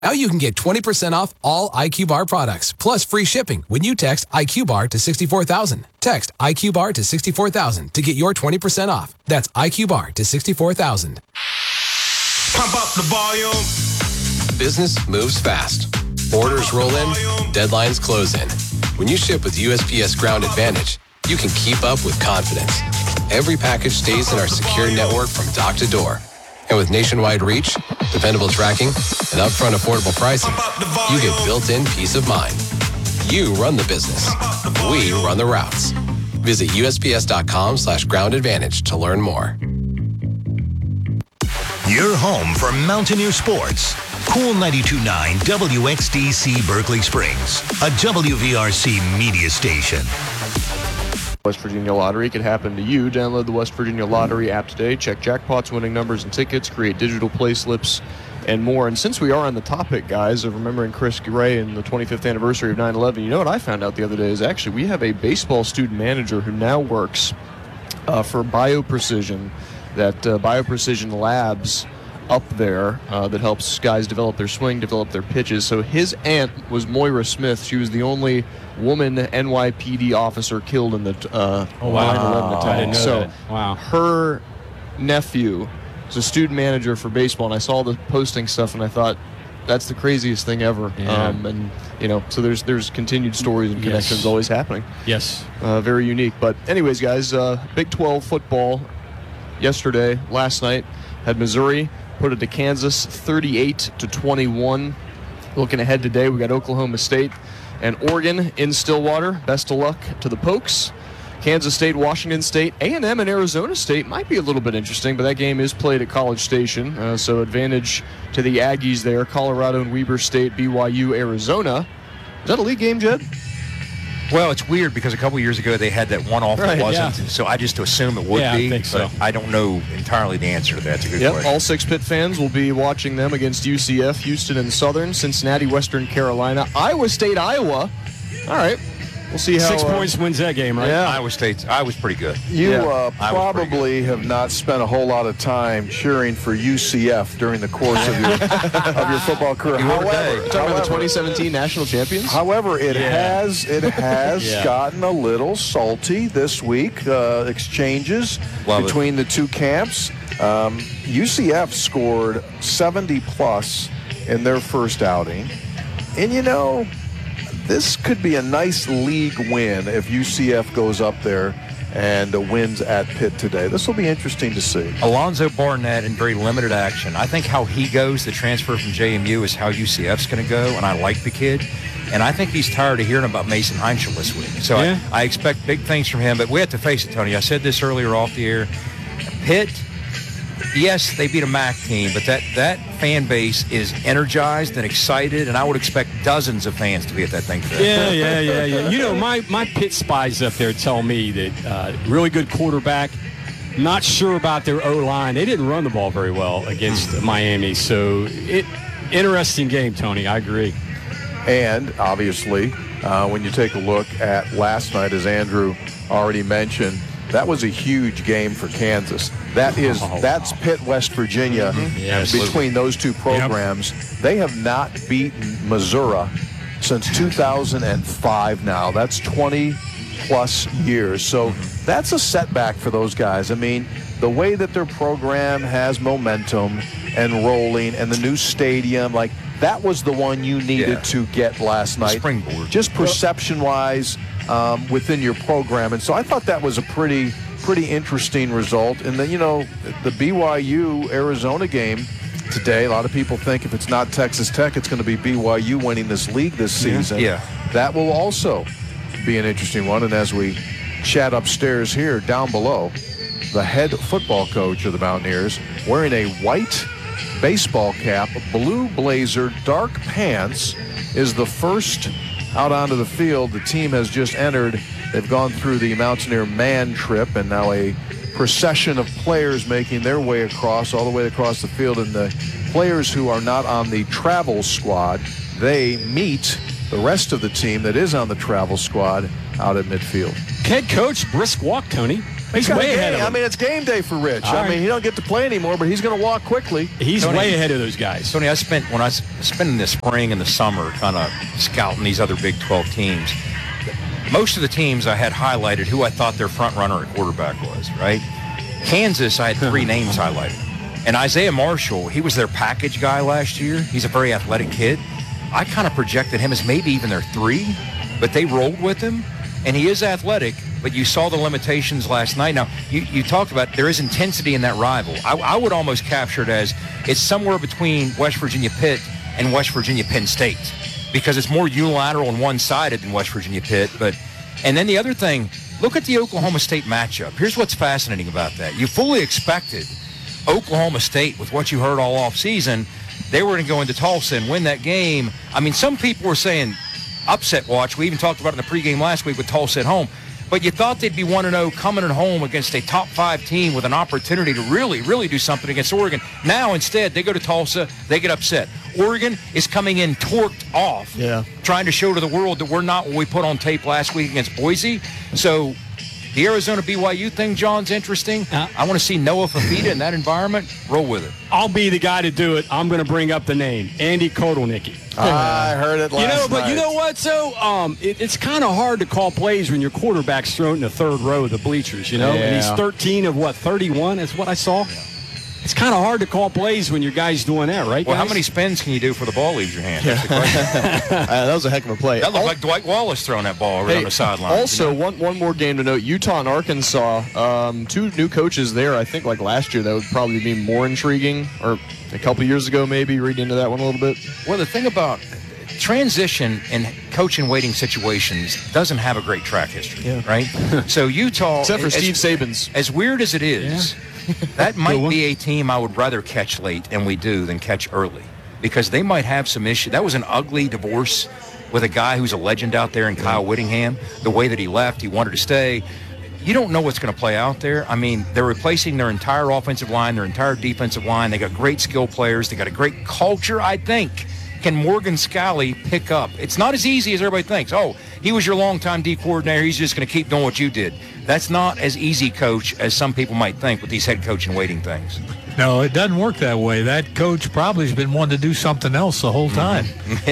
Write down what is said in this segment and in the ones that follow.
Now you can get 20% off all IQ Bar products, plus free shipping when you text IQ Bar to 64,000. Text IQ Bar to 64,000 to get your 20% off. That's IQ Bar to 64,000. Pump up the volume. Business moves fast. Orders roll in, deadlines close in. When you ship with USPS Ground Advantage, you can keep up with confidence. Every package stays in our secure network from dock to door. And with nationwide reach, dependable tracking, and upfront affordable pricing, you get built-in peace of mind. You run the business. We run the routes. Visit USPS.com/Ground Advantage to learn more. Your home for Mountaineer sports. Cool 92.9 WXDC Berkeley Springs, a WVRC media station. West Virginia Lottery could happen to you. Download the West Virginia Lottery app today. Check jackpots, winning numbers, and tickets. Create digital play slips and more. And since we are on the topic, guys, of remembering Chris Gray and the 25th anniversary of 9/11, you know what I found out the other day is actually we have a baseball student manager who now works for BioPrecision, that BioPrecision Labs up there that helps guys develop their swing, develop their pitches. So his aunt was Moira Smith. She was the only woman NYPD officer killed in the 9/11 attack. I didn't know that. Wow. Her nephew is a student manager for baseball, and I saw the posting stuff, and I thought, that's the craziest thing ever. Yeah. And you know, so there's continued stories and connections always happening. Yes. Very unique. But anyways, guys, Big 12 football yesterday, last night, had Missouri put it to Kansas 38-21. Looking ahead today, we got Oklahoma State and Oregon in Stillwater. Best of luck to the Pokes. Kansas State, Washington State, A&M and Arizona State might be a little bit interesting, but that game is played at College Station, so advantage to the Aggies there. Colorado and Weber State, BYU, Arizona. Is that a league game, Jed? Well, it's weird because a couple years ago they had that one off that wasn't, so I just assume it would be. I think so. But I don't know entirely the answer to that. That's a good question. All six Pitt fans will be watching them against UCF, Houston and Southern, Cincinnati, Western Carolina, Iowa State, Iowa. All right. We'll see how 6 points wins that game, right? Yeah. Iowa was pretty good. You probably have not spent a whole lot of time cheering for UCF during the course of your football career. However, talking about the 2017 national champions. However, it has gotten a little salty this week. Exchanges between the two camps. UCF scored 70 plus in their first outing, and you know, this could be a nice league win if UCF goes up there and wins at Pitt today. This will be interesting to see. Alonzo Barnett in very limited action. I think how he goes, the transfer from JMU, is how UCF's going to go, and I like the kid. And I think he's tired of hearing about Mason Heinschel this week. So I expect big things from him. But we have to face it, Tony. I said this earlier off the air. Pitt, yes, they beat a MAC team, but that fan base is energized and excited, and I would expect dozens of fans to be at that thing today. Yeah. You know, my Pitt spies up there tell me that really good quarterback, not sure about their O-line. They didn't run the ball very well against Miami, so interesting game, Tony. I agree. And obviously, when you take a look at last night, as Andrew already mentioned, that was a huge game for Kansas. That's Pitt, West Virginia. Between those two programs, they have not beaten Missouri since 2005 now. That's 20 plus years. So that's a setback for those guys. I mean, the way that their program has momentum and rolling, and the new stadium, like, that was the one you needed to get last night. Springboard. Just perception-wise within your program. And so I thought that was a pretty interesting result. And then, you know, the BYU-Arizona game today, a lot of people think if it's not Texas Tech, it's going to be BYU winning this league this season. Yeah. That will also be an interesting one. And as we chat upstairs here, down below, the head football coach of the Mountaineers, wearing a white baseball cap, blue blazer, dark pants, is the first out onto the field. The team has just entered. They've gone through the Mountaineer Man Trip, and now a procession of players making their way across, all the way across the field. And the players who are not on the travel squad, they meet the rest of the team that is on the travel squad out at midfield. Head coach, brisk walk, Tony. He's way ahead of them. I mean, it's game day for Rich. All I right. mean, he don't get to play anymore, but he's going to walk quickly. He's way ahead of those guys. Tony, when I was spending the spring and the summer kind of scouting these other Big 12 teams, most of the teams I had highlighted who I thought their front runner at quarterback was, right? Kansas, I had 3 names highlighted. And Isaiah Marshall, he was their package guy last year. He's a very athletic kid. I kind of projected him as maybe even their 3, but they rolled with him. And he is athletic, but you saw the limitations last night. Now, you talked about there is intensity in that rival. I would almost capture it as it's somewhere between West Virginia Pitt and West Virginia Penn State, because it's more unilateral and one-sided than West Virginia Pitt. And then the other thing, look at the Oklahoma State matchup. Here's what's fascinating about that. You fully expected Oklahoma State, with what you heard all offseason, they were going to go into Tulsa and win that game. I mean, some people were saying upset watch. We even talked about it in the pregame last week with Tulsa at home. But you thought they'd be 1-0 coming at home against a top 5 team with an opportunity to really, really do something against Oregon. Now, instead, they go to Tulsa, they get upset. Oregon is coming in torqued off, trying to show to the world that we're not what we put on tape last week against Boise. So the Arizona-BYU thing, John's interesting. I want to see Noah Fafita in that environment. Roll with it. I'll be the guy to do it. I'm going to bring up the name, Andy Kotelnicki. I heard it last night. But you know what? So it's kind of hard to call plays when your quarterback's thrown in the third row of the bleachers, and he's 13 of 31 is what I saw. It's kind of hard to call plays when your guy's doing that, right, Well, guys? how many spins can you do for the ball leaves your hand? That's the question. That was a heck of a play. That looked like Dwight Wallace throwing that ball over on the sideline. Also, one more game to note, Utah and Arkansas, 2 new coaches there, I think, like last year, that would probably be more intriguing, or a couple years ago maybe, reading into that one a little bit. Well, the thing about transition in coach and waiting situations doesn't have a great track history, right? So Utah, except for Steve Saban's. As weird as it is, that might be a team I would rather catch late, and we do, than catch early, because they might have some issues. That was an ugly divorce with a guy who's a legend out there in Kyle Whittingham. The way that he left, he wanted to stay. You don't know what's going to play out there. I mean, they're replacing their entire offensive line, their entire defensive line. They got great skill players. They got a great culture, I think. Can Morgan Scalley pick up? It's not as easy as everybody thinks. Oh, he was your longtime D coordinator. He's just going to keep doing what you did. That's not as easy, Coach, as some people might think with these head coach and waiting things. No, it doesn't work that way. That coach probably has been wanting to do something else the whole time.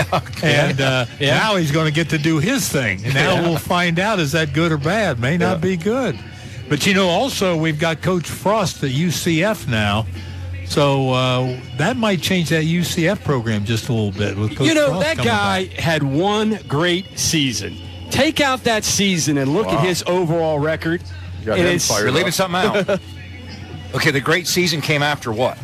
And now he's going to get to do his thing. And now we'll find out, is that good or bad? May not be good. But, also we've got Coach Frost at UCF now. So that might change that UCF program just a little bit. With Coach Frost that guy had one great season. Take out that season and look at his overall record. You're leaving something out. Okay, the great season came after what?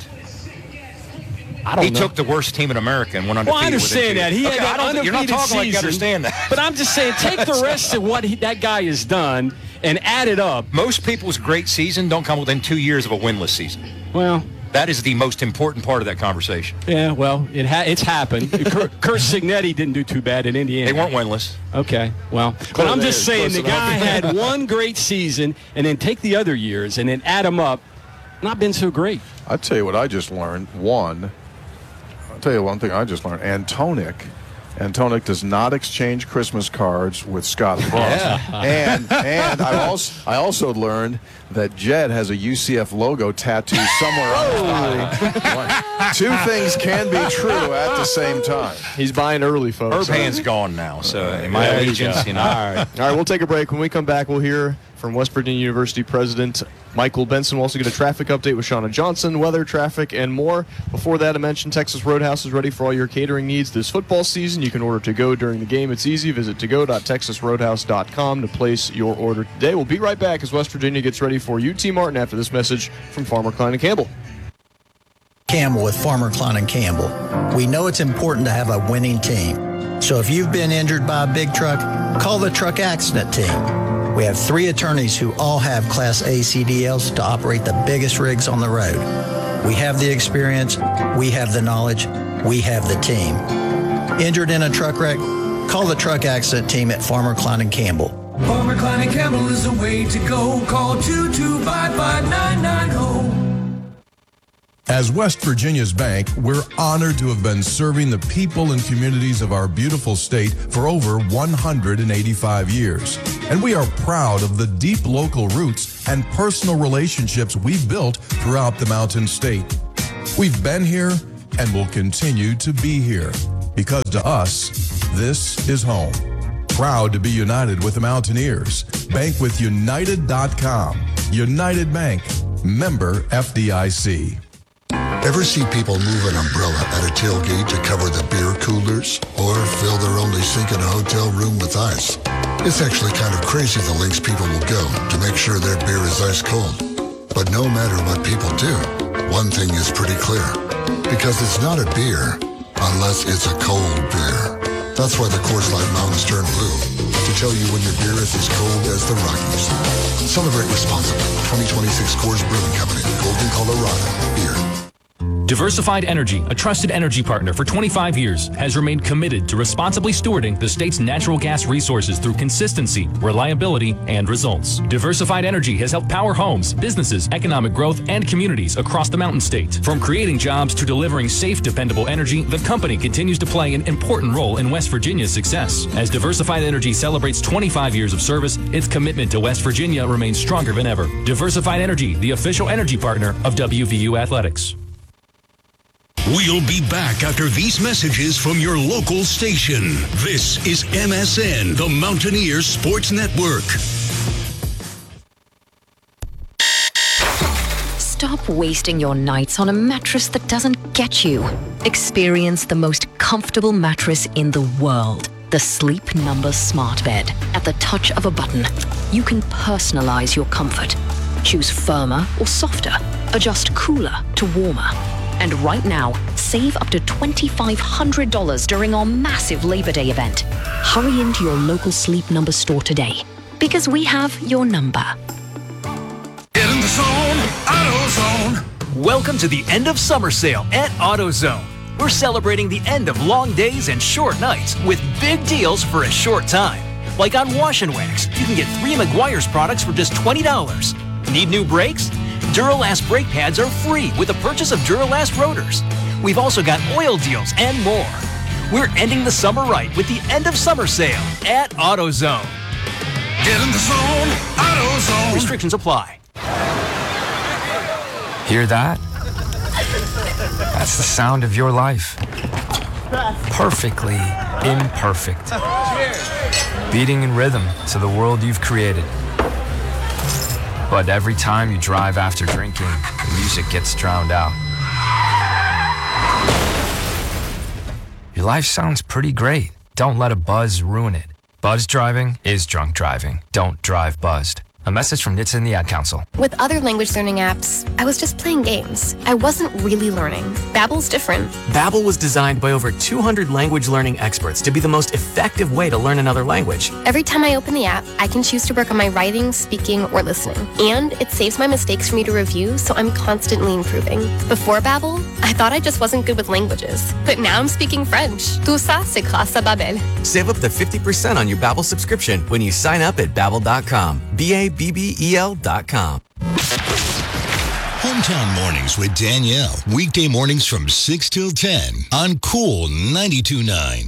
I don't know. He took the worst team in America and went undefeated. Well, I understand that. He had that undefeated You're not talking season, like you understand that. But I'm just saying, take the rest of what that guy has done and add it up. Most people's great season don't come within 2 years of a winless season. Well, that is the most important part of that conversation. Yeah, well, it's happened. Kurt Signetti didn't do too bad in Indiana. They weren't winless. Okay, well, but I'm just saying the guy had one great season, and then take the other years and then add them up. Not been so great. I'll tell you what I just learned. I'll tell you one thing I just learned. Antonic does not exchange Christmas cards with Scott Frost. And I also learned that Jed has a UCF logo tattooed somewhere on his body. 2 things can be true at the same time. He's buying early, folks. Herb-Hand's gone now, so in my allegiance, All right, we'll take a break. When we come back, we'll hear from West Virginia University President Michael Benson. We'll also get a traffic update with Shauna Johnson, weather, traffic, and more. Before that, I mentioned Texas Roadhouse is ready for all your catering needs this football season. You can order to-go during the game. It's easy. Visit to-go.texasroadhouse.com to place your order today. We'll be right back as West Virginia gets ready for UT Martin after this message from Farmer Klein & Campbell. Campbell with Farmer Klein & Campbell. We know it's important to have a winning team. So if you've been injured by a big truck, call the truck accident team. We have 3 attorneys who all have Class A CDLs to operate the biggest rigs on the road. We have the experience, we have the knowledge, we have the team. Injured in a truck wreck? Call the truck accident team at Farmer Klein & Campbell. Farmer Klein & Campbell is the way to go. Call 225-5990. As West Virginia's bank, we're honored to have been serving the people and communities of our beautiful state for over 185 years. And we are proud of the deep local roots and personal relationships we've built throughout the Mountain State. We've been here and will continue to be here because to us, this is home. Proud to be united with the Mountaineers. Bank with United.com. United Bank. Member FDIC. Ever see people move an umbrella at a tailgate to cover the beer coolers or fill their only sink in a hotel room with ice? It's actually kind of crazy the lengths people will go to make sure their beer is ice cold. But no matter what people do, one thing is pretty clear. Because it's not a beer unless it's a cold beer. That's why the Coors Light Mountains turn blue, to tell you when your beer is as cold as the Rockies. Celebrate responsibly. 2026 Coors Brewing Company, Golden, Colorado. Beer. Diversified Energy, a trusted energy partner for 25 years, has remained committed to responsibly stewarding the state's natural gas resources through consistency, reliability, and results. Diversified Energy has helped power homes, businesses, economic growth, and communities across the Mountain State. From creating jobs to delivering safe, dependable energy, the company continues to play an important role in West Virginia's success. As Diversified Energy celebrates 25 years of service, its commitment to West Virginia remains stronger than ever. Diversified Energy, the official energy partner of WVU Athletics. We'll be back after these messages from your local station. This is MSN, the Mountaineers Sports Network. Stop wasting your nights on a mattress that doesn't get you. Experience the most comfortable mattress in the world. The Sleep Number Smart Bed. At the touch of a button, you can personalize your comfort. Choose firmer or softer. Adjust cooler to warmer. And right now, save up to $2,500 during our massive Labor Day event. Hurry into your local Sleep Number store today, because we have your number. Get in the zone, AutoZone. Welcome to the end of summer sale at AutoZone. We're celebrating the end of long days and short nights with big deals for a short time. Like on Wash and Wax, you can get 3 Meguiar's products for just $20. Need new brakes? Duralast brake pads are free with the purchase of Duralast rotors. We've also got oil deals and more. We're ending the summer right with the end of summer sale at AutoZone. Get in the zone, AutoZone. Restrictions apply. Hear that? That's the sound of your life. Perfectly imperfect. Beating in rhythm to the world you've created. But every time you drive after drinking, the music gets drowned out. Your life sounds pretty great. Don't let a buzz ruin it. Buzz driving is drunk driving. Don't drive buzzed. A message from NHTSA and the Ad Council. With other language learning apps, I was just playing games. I wasn't really learning. Babbel's different. Babbel was designed by over 200 language learning experts to be the most effective way to learn another language. Every time I open the app, I can choose to work on my writing, speaking, or listening. And it saves my mistakes for me to review, so I'm constantly improving. Before Babbel, I thought I just wasn't good with languages. But now I'm speaking French. Tout ça, c'est grâce à Babbel. Save up to 50% on your Babbel subscription when you sign up at Babbel.com. BABBEL.com. Hometown Mornings with Danielle. Weekday mornings from 6 till 10 on Cool 92.9.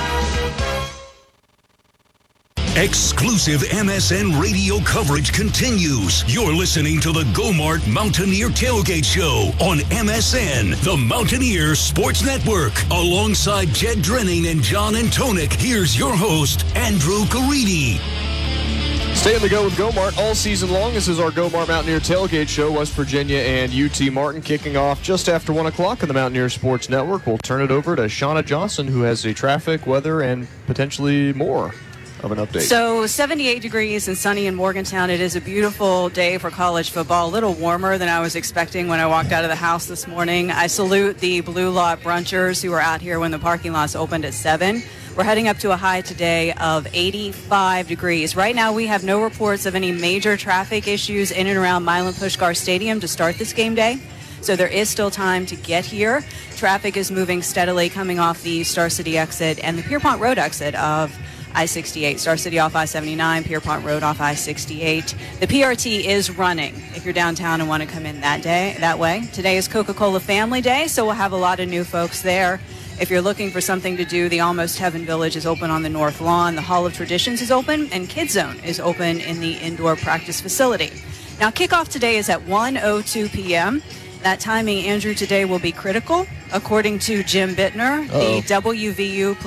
Exclusive MSN radio coverage continues. You're listening to the Go-Mart Mountaineer Tailgate Show on MSN, the Mountaineer Sports Network. Alongside Jed Drenning and John Antonik, here's your host, Andrew Caridi. Stay in the Go with Go-Mart all season long. This is our Go-Mart Mountaineer Tailgate Show. West Virginia and UT Martin kicking off just after 1 o'clock on the Mountaineer Sports Network. We'll turn it over to Shauna Johnson, who has the traffic, weather, and potentially more of an update. So 78 degrees and sunny in Morgantown. It is a beautiful day for college football. A little warmer than I was expecting when I walked out of the house this morning. I salute the Blue Lot brunchers who were out here when the parking lots opened at 7. We're heading up to a high today of 85 degrees. Right now, we have no reports of any major traffic issues in and around Milan Puskar Stadium to start this game day. So there is still time to get here. Traffic is moving steadily coming off the Star City exit and the Pierpont Road exit of I-68. Star City off I-79, Pierpont Road off I-68. The PRT is running if you're downtown and want to come in that way. Today is Coca-Cola Family Day, so we'll have a lot of new folks there. If you're looking for something to do, the Almost Heaven Village is open on the North Lawn. The Hall of Traditions is open, and Kids Zone is open in the indoor practice facility. Now, kickoff today is at 1:02 p.m. That timing, Andrew, today will be critical. According to Jim Bittner, the WVU